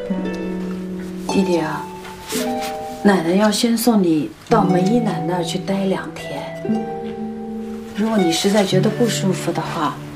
弟弟啊，奶奶要先送你到梅姨奶那儿去待2天。如果你实在觉得不舒服的话，